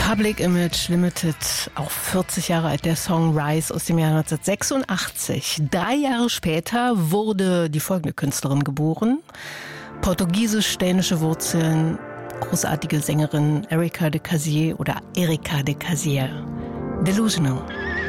Public Image Limited, auch 40 Jahre alt, der Song Rise aus dem Jahr 1986. 3 Jahre später wurde die folgende Künstlerin geboren. Portugiesisch-dänische Wurzeln, großartige Sängerin Erika de Casier oder Erika de Casier. Delusional.